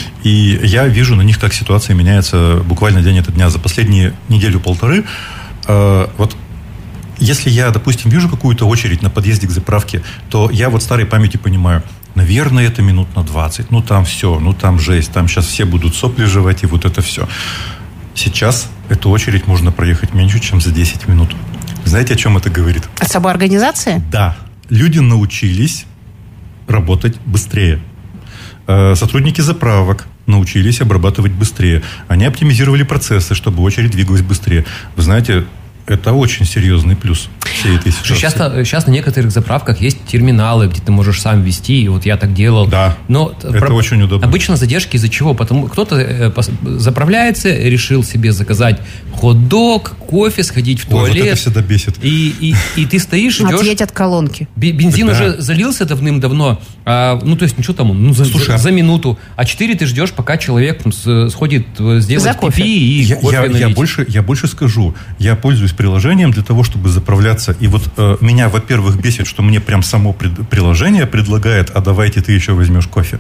и я вижу на них, как ситуация меняется буквально день ото дня. За последние неделю-полторы э, вот если я, допустим, вижу какую-то очередь на подъезде к заправке, то я вот старой памяти понимаю, наверное, это минут на двадцать. Ну, там все, ну, там жесть. Там сейчас все будут сопли жевать, и вот это все. Сейчас эту очередь можно проехать меньше, чем за десять минут. Знаете, о чем это говорит? От самоорганизации? Да. Люди научились работать быстрее. Э, Сотрудники заправок научились обрабатывать быстрее. Они оптимизировали процессы, чтобы очередь двигалась быстрее. Вы знаете, это очень серьезный плюс всей этой ситуации. Сейчас, сейчас на некоторых заправках есть терминалы, где ты можешь сам ввести, и вот я так делал. Да, но это про... очень удобно. Обычно задержки из-за чего? Потому кто-то э, пос... заправляется, решил себе заказать хот-дог, кофе, сходить в туалет. Ой, вот это всегда бесит. И, и, и ты стоишь, ждешь... Отъедь от колонки. Бензин Да. уже залился давным-давно, а, ну, то есть, ну, что там, ну, за, Слушай, за минуту, а четыре ты ждешь, пока человек там, с- сходит э, сделать За кофе. пипи и Я, кофе я, я, налить. больше, я больше скажу. Я пользуюсь приложением для того, чтобы заправляться. И вот э, меня, во-первых, бесит, что мне прям само пред- приложение предлагает, а давайте ты еще возьмешь кофе.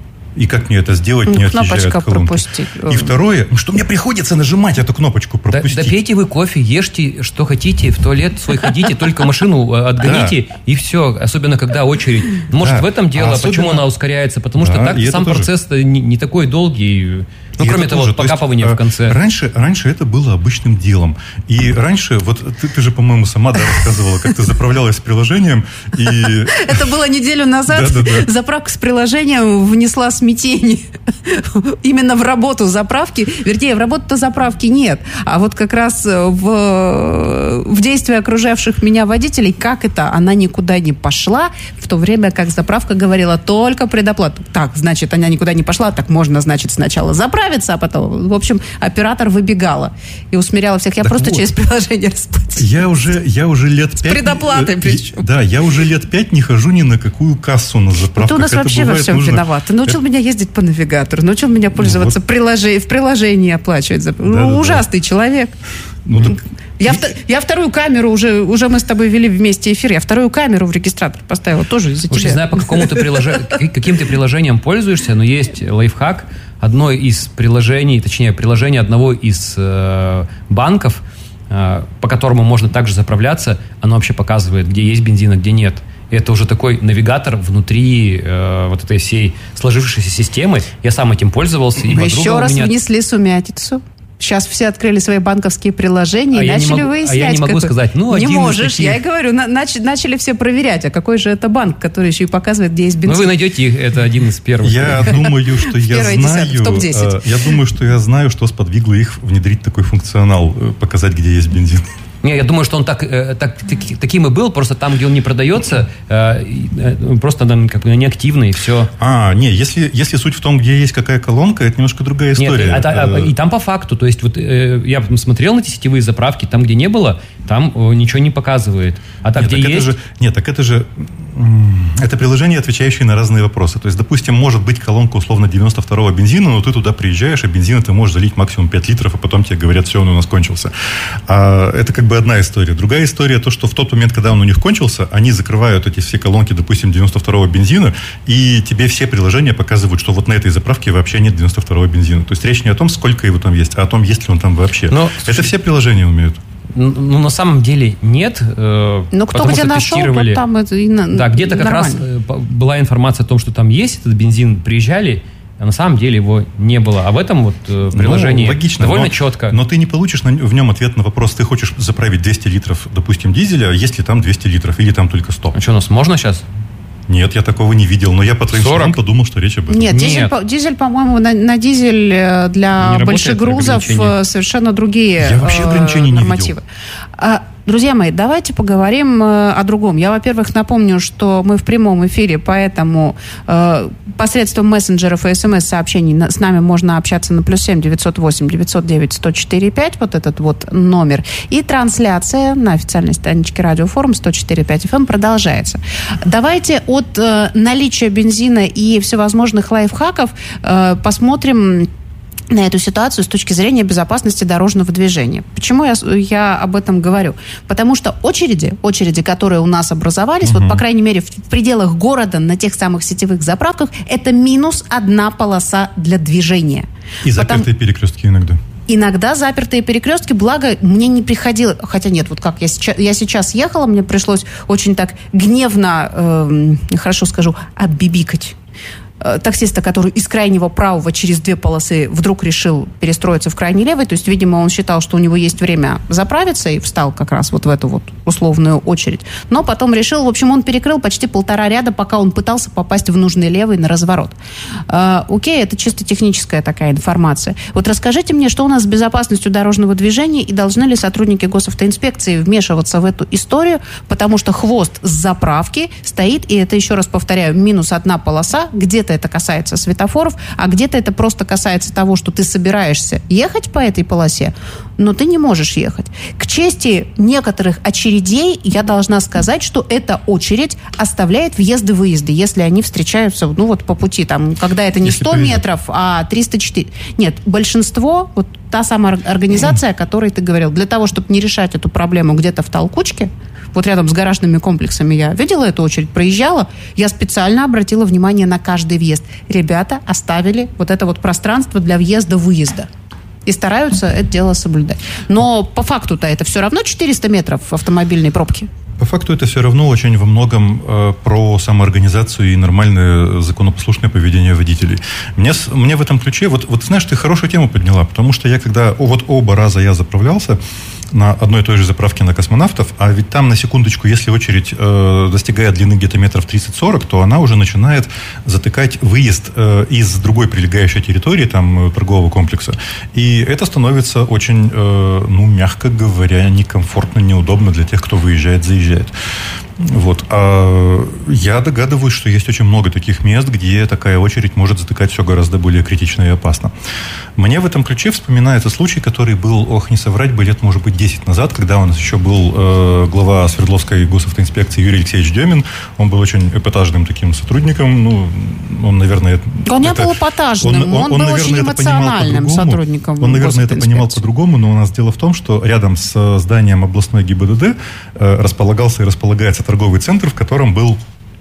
И как мне это сделать, Ну, не отъезжая кнопочка от колонки. пропустить. И второе, ну, что мне приходится нажимать эту кнопочку Да, пропустить. да пейте вы кофе, ешьте, что хотите, в туалет свой ходите, только машину э, отгоните, и все. Особенно, когда очередь. Может, Да. в этом дело, А особенно- почему она ускоряется? Потому что Да, так и это сам тоже. процесс не, не такой долгий. Ну, И кроме это того, тоже, то есть, покапывания э, в конце. Раньше, раньше это было обычным делом. И раньше, вот ты, ты же, по-моему, сама да, рассказывала, как ты заправлялась с приложением, и... Это было неделю назад. Да-да-да. Заправка с приложением внесла смятение именно в работу заправки. Вернее, в работу-то заправки нет. А вот как раз в, в действии окружавших меня водителей, как это? Она никуда не пошла, в то время как заправка говорила только предоплату. Так, значит, она никуда не пошла, так можно, значит, сначала заправиться, а потом... В общем, оператор выбегала и усмиряла всех. Я Так просто вот. через приложение расплатилась. Я уже, я уже лет пять... предоплатой э, причем. Да, я уже лет пять не хожу ни на какую кассу на заправках. Ты у нас Это вообще во бывает всем нужно- виноват. Ты научил Это- меня ездить по навигатору, научил меня пользоваться вот. приложе- в приложении оплачивать. за- Ну, Да-да-да. ужасный человек. Ну, так Я, вто- я вторую камеру уже, уже мы с тобой вели вместе эфир, я вторую камеру в регистратор поставила тоже из-за Уж не тебя. знаю, по какому ты приложе- каким ты приложением пользуешься, но есть лайфхак. Одно из приложений, точнее, приложение одного из э, банков, э, по которому можно также заправляться, оно вообще показывает, где есть бензин, а где нет. И это уже такой навигатор внутри э, вот этой всей сложившейся системы. Я сам этим пользовался. И Мы подруга еще у раз меня- внесли сумятицу. Сейчас все открыли свои банковские приложения А и я не начали могу- а выяснять. я не могу какой- сказать, ну, не один из можешь, таких. я и говорю, на- нач- начали все проверять, а какой же это банк, который еще и показывает, где есть Ну, бензин. вы найдете их, это один из первых. я думаю, что я первой знаю... десятке, в топ десять. э, Я думаю, что я знаю, что сподвигло их внедрить такой функционал, э, показать, где есть бензин. Не, я думаю, что он так, э, так, таки- таким и был, просто там, где он не продается, э, и, э, просто там как бы неактивный, и все. А, не, если, если суть в том, где есть какая колонка, это немножко другая история. Нет, а- а- Э, и там по факту, то есть вот э, я смотрел на эти сетевые заправки, там, где не было, там э, ничего не показывает. А там, Нет, где так это есть... же, нет, так это же м, это приложение, отвечающее на разные вопросы. То есть, допустим, может быть колонка условно девяносто второго бензина, но ты туда приезжаешь, а бензина ты можешь залить максимум пять литров, а потом тебе говорят, все, он у нас кончился. А, это как бы одна история. Другая история, то, что в тот момент, когда он у них кончился, они закрывают эти все колонки, допустим, девяносто второго бензина, и тебе все приложения показывают, что вот на этой заправке вообще нет девяносто второго бензина. То есть, речь не о том, сколько его там есть, а о том, есть ли он там вообще. Но, это все приложения умеют. Ну, на самом деле нет. Э, Ну, кто потому где что нашел, тестировали. тот там это и на- Да, где-то как раз нормально. э, по- была информация о том, что там есть этот бензин, приезжали, а на самом деле его не было. Об этом вот э, приложение ну, логично, довольно но, четко. Но ты не получишь на, в нем ответ на вопрос, ты хочешь заправить двести литров, допустим, дизеля, есть ли там двести литров или там только сто? А что, у нас можно сейчас? Нет, я такого не видел, но я по твоим словам подумал, что речь об этом. Нет, Нет. Дизель, по, дизель, по-моему, на, на дизель для Не больших грузов совершенно другие Я вообще ограничений не нормативы. А, друзья мои, давайте поговорим э, о другом. Я, во-первых, напомню, что мы в прямом эфире, поэтому э, посредством мессенджеров и смс-сообщений на, с нами можно общаться на плюс семь девятьсот восемь девятьсот девять сто четыре пять, вот этот вот номер. И трансляция на официальной страничке Радиофорум сто четыре и пять эф эм продолжается. Давайте от э, наличия бензина и всевозможных лайфхаков э, посмотрим на эту ситуацию с точки зрения безопасности дорожного движения. Почему я, я об этом говорю? Потому что очереди, очереди, которые у нас образовались, угу. вот, по крайней мере, в пределах города на тех самых сетевых заправках, это минус одна полоса для движения. И закрытые Потому... перекрестки иногда. Иногда запертые перекрестки, благо, мне не приходило... Хотя нет, вот как я сейчас, я сейчас ехала, мне пришлось очень так гневно, э, хорошо скажу, отбибикать таксиста, который из крайнего правого через две полосы вдруг решил перестроиться в крайний левый. То есть, видимо, он считал, что у него есть время заправиться и встал как раз вот в эту вот условную очередь. Но потом решил, в общем, он перекрыл почти полтора ряда, пока он пытался попасть в нужный левый на разворот. А, окей, это чисто техническая такая информация. Вот расскажите мне, что у нас с безопасностью дорожного движения и должны ли сотрудники госавтоинспекции вмешиваться в эту историю, потому что хвост с заправки стоит, и это, еще раз повторяю, минус одна полоса, где-то это касается светофоров, а где-то это просто касается того, что ты собираешься ехать по этой полосе, но ты не можешь ехать. К чести некоторых очередей я должна сказать, что эта очередь оставляет въезды-выезды, если они встречаются, ну вот по пути, там, когда это не сто метров, а триста четыре. Нет, большинство, вот та самая организация, о которой ты говорил, для того, чтобы не решать эту проблему где-то в толкучке, вот рядом с гаражными комплексами я видела эту очередь, проезжала, я специально обратила внимание на каждый въезд. Ребята оставили вот это вот пространство для въезда-выезда. И стараются это дело соблюдать. Но по факту-то это все равно четыреста метров автомобильной пробки. По факту это все равно очень во многом э, про самоорганизацию и нормальное законопослушное поведение водителей. Мне, мне в этом ключе, вот, вот знаешь, ты хорошую тему подняла, потому что я когда, о, вот оба раза я заправлялся на одной и той же заправке на Космонавтов, а ведь там, на секундочку, если очередь э, достигает длины где-то метров тридцать-сорок, то она уже начинает затыкать выезд э, из другой прилегающей территории, там, торгового комплекса. И это становится очень, э, ну, мягко говоря, некомфортно, неудобно для тех, кто выезжает, заезжает. Вот. А я догадываюсь, что есть очень много таких мест, где такая очередь может затыкать все гораздо более критично и опасно. Мне в этом ключе вспоминается случай, который был, ох, не соврать бы, лет, может быть, десять назад, когда у нас еще был э, глава Свердловской госавтоинспекции Юрий Алексеевич Демин. Он был очень эпатажным таким сотрудником. Ну, он, наверное... Он не был эпатажным, он, он, он, он был наверное, очень эмоциональным сотрудником. Он, наверное, это понимал по-другому, но у нас дело в том, что рядом с зданием областной ГИБДД э, располагался и располагается торговый центр, в котором был,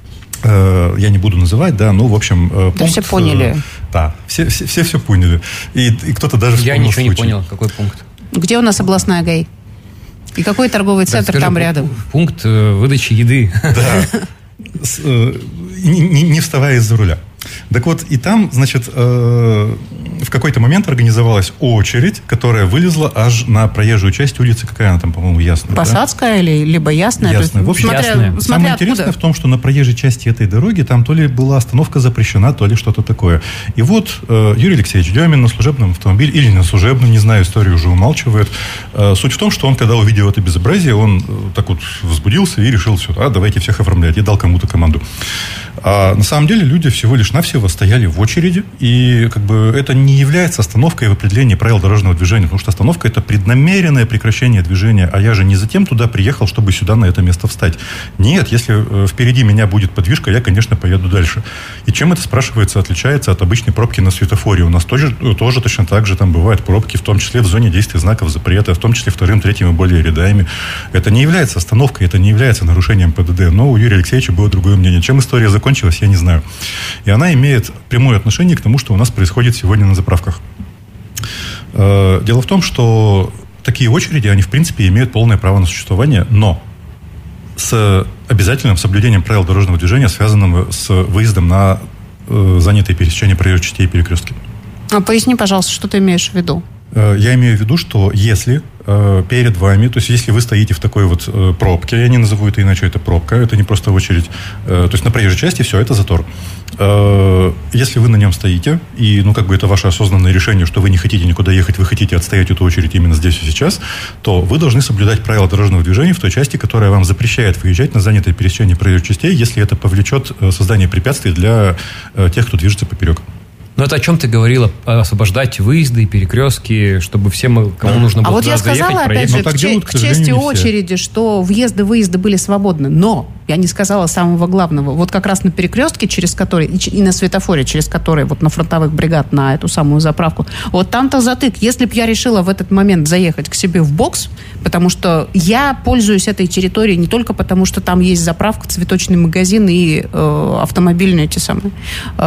э, я не буду называть, да, ну, в общем... Э, да, пункт, все поняли. Э, да, все, все, все все поняли. И, и кто-то даже Я вспомнил ничего случай. не понял, какой пункт. Где у нас областная ГАИ? И какой торговый центр да, там рядом? Пункт э, выдачи еды. Да, С, э, не, не, не вставая из-за руля. Так вот, и там, значит, э, в какой-то момент организовалась очередь, которая вылезла аж на проезжую часть улицы. Какая она там, по-моему, Ясная? Посадская, да? Или либо Ясная? Ясная. В общем, смотря, Ясная. смотря Самое откуда. интересное в том, что на проезжей части этой дороги там то ли была остановка запрещена, то ли что-то такое. И вот э, Юрий Алексеевич Демин на служебном автомобиле, или на служебном, не знаю, историю уже умалчивает. Э, суть в том, что он, когда увидел это безобразие, он э, так вот возбудился и решил, все, а, давайте всех оформлять. И дал кому-то команду. А на самом деле люди всего лишь навсего стояли в очереди, и как бы это не является остановкой в определении правил дорожного движения, потому что остановка — это преднамеренное прекращение движения, а я же не затем туда приехал, чтобы сюда на это место встать. Нет, если впереди меня будет подвижка, я, конечно, поеду дальше. И чем это, спрашивается, отличается от обычной пробки на светофоре? У нас тоже, тоже точно так же там бывают пробки, в том числе в зоне действия знаков запрета, в том числе вторым, третьим и более рядами. Это не является остановкой, это не является нарушением ПДД, но у Юрия Алексеевича было другое мнение. Чем история закончилась, я не знаю. И она имеет прямое отношение к тому, что у нас происходит сегодня на заправках. Дело в том, что такие очереди, они, в принципе, имеют полное право на существование, но с обязательным соблюдением правил дорожного движения, связанным с выездом на э, занятые пересечения проезжих частей и перекрестки. А поясни, пожалуйста, что ты имеешь в виду? Я имею в виду, что если э, перед вами, то есть если вы стоите в такой вот э, пробке, я не назову это иначе, это пробка, это не просто очередь, э, то есть на проезжей части все, это затор. Э, если вы на нем стоите, и, ну, как бы это ваше осознанное решение, что вы не хотите никуда ехать, вы хотите отстоять эту очередь именно здесь и сейчас, то вы должны соблюдать правила дорожного движения в той части, которая вам запрещает выезжать на занятые пересечения проезжих частей, если это повлечет создание препятствий для э, тех, кто движется поперек. Ну, это о чем ты говорила? Освобождать выезды и перекрестки, чтобы всем, кому нужно было а вот я заехать, сказала, опять же, к, делают, к, к чести очереди, что въезды-выезды были свободны. Но я не сказала самого главного. Вот как раз на перекрестке, через который, и на светофоре, через который, вот на фронтовых бригад, на эту самую заправку, вот там-то затык. Если бы я решила в этот момент заехать к себе в бокс, потому что я пользуюсь этой территорией не только потому, что там есть заправка, цветочный магазин и э, автомобильные те самые